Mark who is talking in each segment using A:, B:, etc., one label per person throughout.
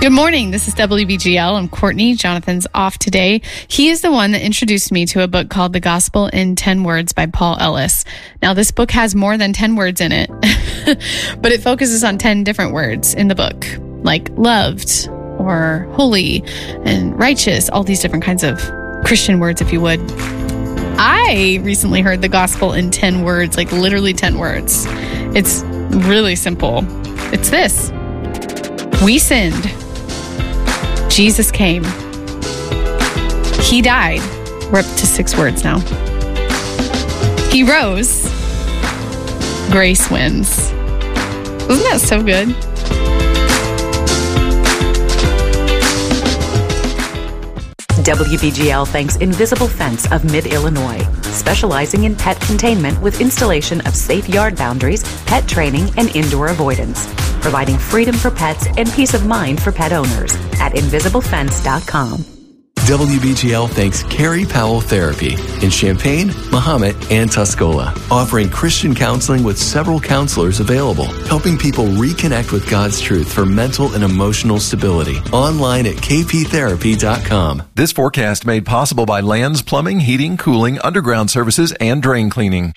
A: Good morning. This is WBGL. I'm Courtney. Jonathan's off today. He is the one that introduced me to a book called The Gospel in 10 Words by Paul Ellis. Now, this book has more than 10 words in it, but it focuses on 10 different words in the book, like loved or holy and righteous, all these different kinds of Christian words, if you would. I recently heard the gospel in 10 words, like literally 10 words. It's really simple. It's this. We sinned. Jesus came. He died. We're up to 6 words now. He rose. Grace wins. Isn't that so good?
B: WBGL thanks Invisible Fence of Mid-Illinois, specializing in pet containment with installation of safe yard boundaries, pet training, and indoor avoidance, providing freedom for pets and peace of mind for pet owners at invisiblefence.com.
C: WBGL thanks Carrie Powell Therapy in Champaign, Mahomet, and Tuscola, offering Christian counseling with several counselors available, helping people reconnect with God's truth for mental and emotional stability. Online at kptherapy.com.
D: This forecast made possible by Lands Plumbing, Heating, Cooling, Underground Services, and Drain Cleaning.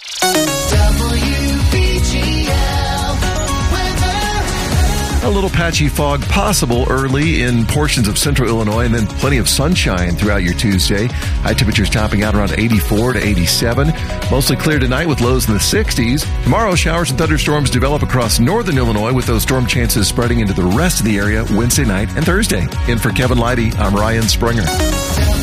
D: A little patchy fog possible early in portions of central Illinois, and then plenty of sunshine throughout your Tuesday. High temperatures topping out around 84 to 87. Mostly clear tonight with lows in the 60s. Tomorrow, showers and thunderstorms develop across northern Illinois, with those storm chances spreading into the rest of the area Wednesday night and Thursday. In for Kevin Leidy, I'm Ryan Springer.